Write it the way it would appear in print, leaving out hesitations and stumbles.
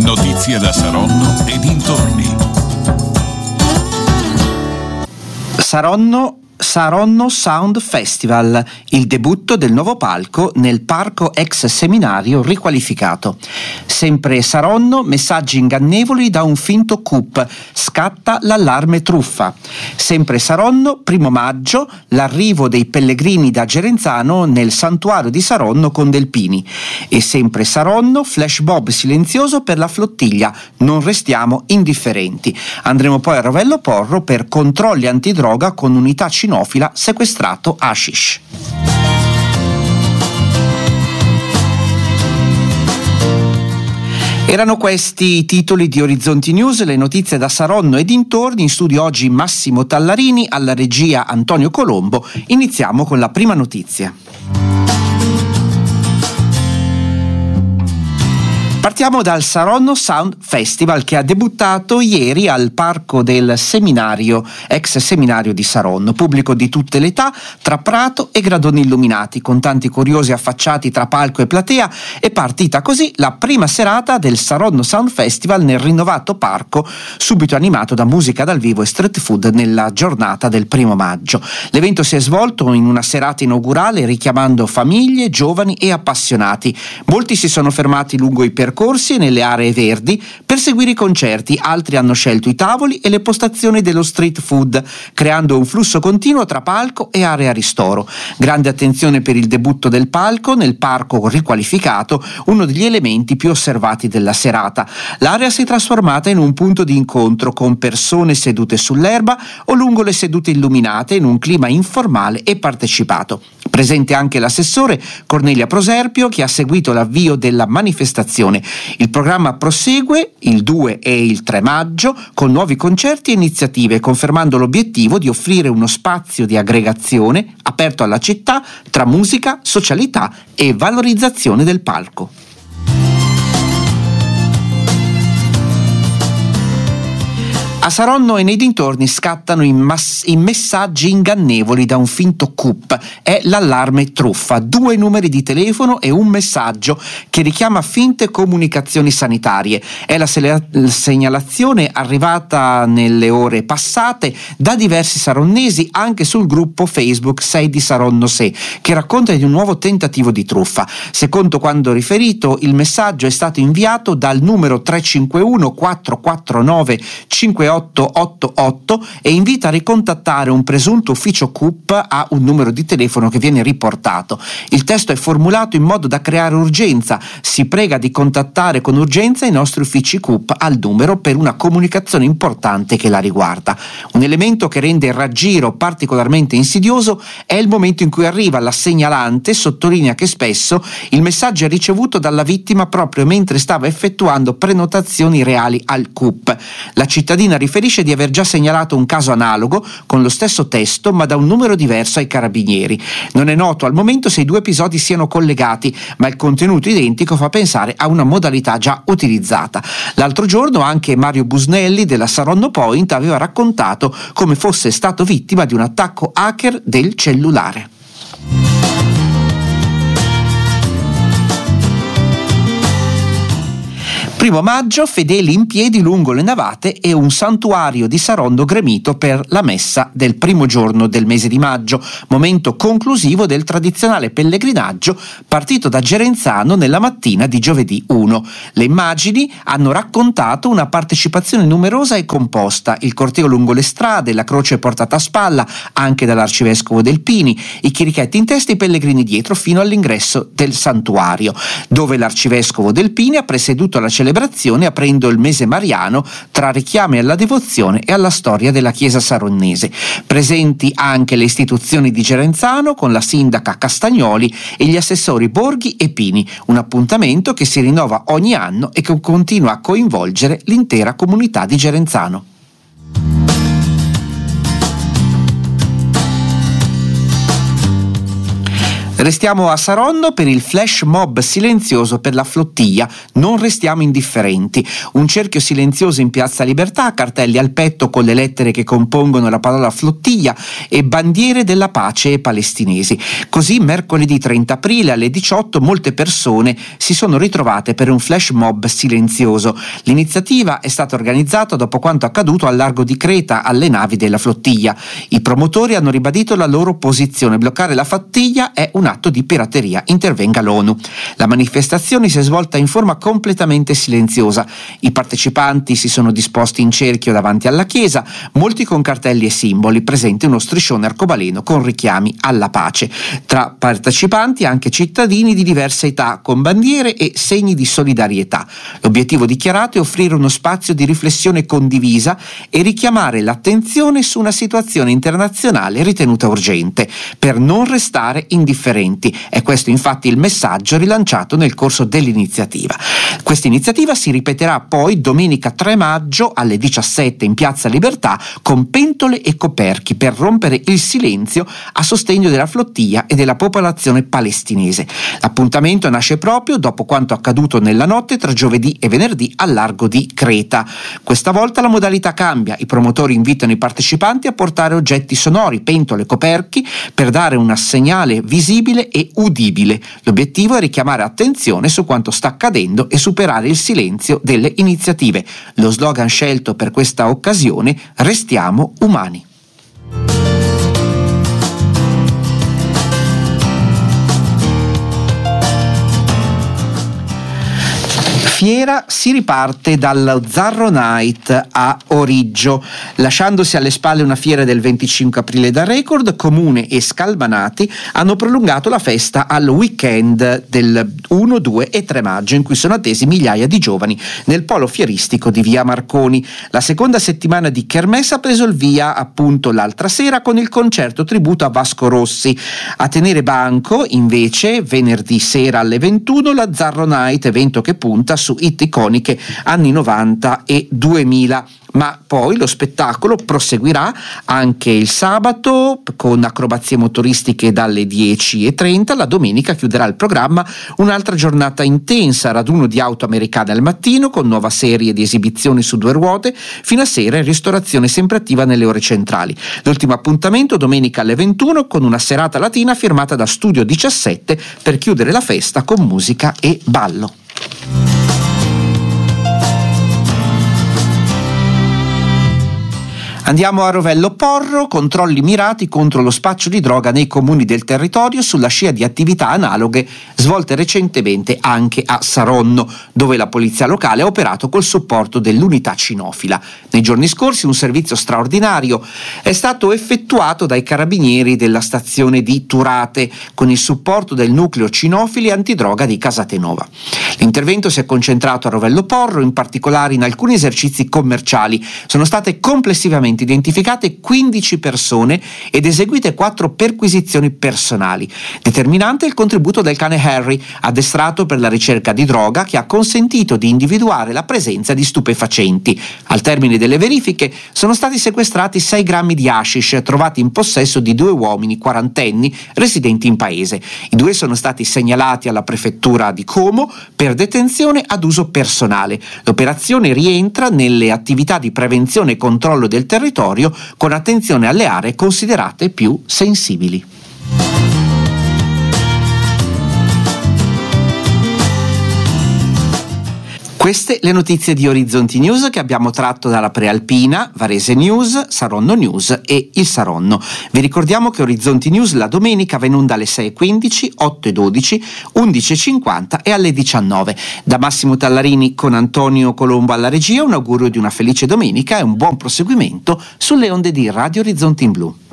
Notizie da Saronno e dintorni. Saronno Sound Festival, il debutto del nuovo palco nel parco ex seminario riqualificato. Sempre Saronno, messaggi ingannevoli da un finto coup, scatta l'allarme truffa. Sempre Saronno, 1 maggio, l'arrivo dei pellegrini da Gerenzano nel santuario di Saronno con delpini. E sempre Saronno, flash mob silenzioso per la flottiglia, non restiamo indifferenti. Andremo poi a Rovello Porro per controlli antidroga con unità cinofila sequestrato hashish. Erano questi i titoli di Orizzonti News, le notizie da Saronno e dintorni. In studio oggi Massimo Tallarini, alla regia Antonio Colombo. Iniziamo con la prima notizia. Partiamo dal Saronno Sound Festival che ha debuttato ieri al parco del seminario, ex seminario di Saronno, pubblico di tutte le età, tra prato e gradoni illuminati, con tanti curiosi affacciati tra palco e platea. È partita così la prima serata del Saronno Sound Festival nel rinnovato parco, subito animato da musica dal vivo e street food nella giornata del 1 maggio. L'evento si è svolto in una serata inaugurale richiamando famiglie, giovani e appassionati. Molti si sono fermati lungo i percorsi e nelle aree verdi per seguire i concerti, altri hanno scelto i tavoli e le postazioni dello street food, creando un flusso continuo tra palco e area ristoro. Grande attenzione per il debutto del palco nel parco riqualificato, uno degli elementi più osservati della serata. L'area si è trasformata in un punto di incontro con persone sedute sull'erba o lungo le sedute illuminate in un clima informale e partecipato. Presente anche l'assessore Cornelia Proserpio che ha seguito l'avvio della manifestazione. Il programma prosegue il 2 e il 3 maggio con nuovi concerti e iniziative, confermando l'obiettivo di offrire uno spazio di aggregazione aperto alla città tra musica, socialità e valorizzazione del palco. A Saronno e nei dintorni scattano i messaggi ingannevoli da un finto coup. È l'allarme truffa. 2 numeri di telefono e un messaggio che richiama finte comunicazioni sanitarie. È la segnalazione arrivata nelle ore passate da diversi saronnesi anche sul gruppo Facebook 6 di Saronno Se, che racconta di un nuovo tentativo di truffa. Secondo quanto riferito, il messaggio è stato inviato dal numero 351 449 5888 e invita a ricontattare un presunto ufficio CUP a un numero di telefono che viene riportato. Il testo è formulato in modo da creare urgenza. Si prega di contattare con urgenza i nostri uffici CUP al numero per una comunicazione importante che la riguarda. Un elemento che rende il raggiro particolarmente insidioso è il momento in cui arriva la segnalante. Sottolinea che spesso il messaggio è ricevuto dalla vittima proprio mentre stava effettuando prenotazioni reali al CUP. La cittadina riferisce di aver già segnalato un caso analogo con lo stesso testo ma da un numero diverso ai carabinieri. Non è noto al momento se i 2 episodi siano collegati, ma il contenuto identico fa pensare a una modalità già utilizzata. L'altro giorno anche Mario Busnelli della Saronno Point aveva raccontato come fosse stato vittima di un attacco hacker del cellulare. 1 maggio, fedeli in piedi lungo le navate e un santuario di Saronno gremito per la messa del primo giorno del mese di maggio, momento conclusivo del tradizionale pellegrinaggio partito da Gerenzano nella mattina di giovedì 1. Le immagini hanno raccontato una partecipazione numerosa e composta, il corteo lungo le strade, la croce portata a spalla anche dall'arcivescovo Delpini, i chierichetti in testa e i pellegrini dietro fino all'ingresso del santuario, dove l'arcivescovo Delpini ha presieduto la celebrazione aprendo il mese mariano tra richiami alla devozione e alla storia della Chiesa saronnese. Presenti anche le istituzioni di Gerenzano con la sindaca Castagnoli e gli assessori Borghi e Pini, un appuntamento che si rinnova ogni anno e che continua a coinvolgere l'intera comunità di Gerenzano. Restiamo a Saronno per il flash mob silenzioso per la flottiglia. Non restiamo indifferenti. Un cerchio silenzioso in Piazza Libertà, cartelli al petto con le lettere che compongono la parola flottiglia e bandiere della pace palestinesi. Così mercoledì 30 aprile alle 18 molte persone si sono ritrovate per un flash mob silenzioso. L'iniziativa è stata organizzata dopo quanto accaduto al largo di Creta alle navi della flottiglia. I promotori hanno ribadito la loro posizione: bloccare la flottiglia è un atto di pirateria, intervenga l'ONU. La manifestazione si è svolta in forma completamente silenziosa. I partecipanti si sono disposti in cerchio davanti alla chiesa, molti con cartelli e simboli, presente uno striscione arcobaleno con richiami alla pace. Tra partecipanti anche cittadini di diverse età, con bandiere e segni di solidarietà. L'obiettivo dichiarato è offrire uno spazio di riflessione condivisa e richiamare l'attenzione su una situazione internazionale ritenuta urgente, per non restare indifferenti. È questo infatti il messaggio rilanciato nel corso dell'iniziativa. Questa iniziativa si ripeterà poi domenica 3 maggio alle 17 in Piazza Libertà con pentole e coperchi per rompere il silenzio a sostegno della flottiglia e della popolazione palestinese. L'appuntamento nasce proprio dopo quanto accaduto nella notte tra giovedì e venerdì al largo di Creta. Questa volta la modalità cambia. I promotori invitano i partecipanti a portare oggetti sonori, pentole, coperchi, per dare un segnale visibile e udibile. L'obiettivo è richiamare attenzione su quanto sta accadendo e superare il silenzio delle iniziative. Lo slogan scelto per questa occasione: restiamo umani. Fiera si riparte dal Zarro Night a Origgio, lasciandosi alle spalle una fiera del 25 aprile da record. Comune e Scalmanati hanno prolungato la festa al weekend del 1, 2 e 3 maggio, in cui sono attesi migliaia di giovani nel polo fieristico di Via Marconi. La seconda settimana di Kermesse ha preso il via appunto l'altra sera con il concerto tributo a Vasco Rossi. A tenere banco invece venerdì sera alle 21 la Zarro Night, evento che punta su hit iconiche anni 90 e 2000. Ma poi lo spettacolo proseguirà anche il sabato con acrobazie motoristiche dalle 10:30. La domenica chiuderà il programma un'altra giornata intensa, raduno di auto americane al mattino con nuova serie di esibizioni su 2 ruote fino a sera e ristorazione sempre attiva nelle ore centrali. L'ultimo appuntamento domenica alle 21 con una serata latina firmata da Studio 17 per chiudere la festa con musica e ballo. Andiamo a Rovello Porro, controlli mirati contro lo spaccio di droga nei comuni del territorio sulla scia di attività analoghe svolte recentemente anche a Saronno, dove la polizia locale ha operato col supporto dell'unità cinofila. Nei giorni scorsi un servizio straordinario è stato effettuato dai carabinieri della stazione di Turate con il supporto del nucleo cinofili antidroga di Casatenova. L'intervento si è concentrato a Rovello Porro, in particolare in alcuni esercizi commerciali. Sono state complessivamente identificate 15 persone ed eseguite 4 perquisizioni personali. Determinante il contributo del cane Harry, addestrato per la ricerca di droga, che ha consentito di individuare la presenza di stupefacenti. Al termine delle verifiche sono stati sequestrati 6 grammi di hashish trovati in possesso di 2 uomini quarantenni residenti in paese. I 2 sono stati segnalati alla prefettura di Como per detenzione ad uso personale. L'operazione rientra nelle attività di prevenzione e controllo del territorio con attenzione alle aree considerate più sensibili. Queste le notizie di Orizzonti News che abbiamo tratto dalla Prealpina, Varese News, Saronno News e il Saronno. Vi ricordiamo che Orizzonti News la domenica va in onda alle 6:15, 8:12, 11:50 e alle 19. Da Massimo Tallarini con Antonio Colombo alla regia un augurio di una felice domenica e un buon proseguimento sulle onde di Radio Orizzonti in Blu.